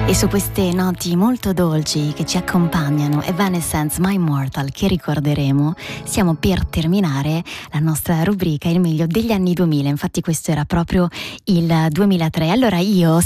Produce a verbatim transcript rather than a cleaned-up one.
E su queste noti molto dolci che ci accompagnano, Evanescence, My Immortal, che ricorderemo, stiamo per terminare la nostra rubrica Il meglio degli anni duemila. Infatti questo era proprio il duemilatré. Allora io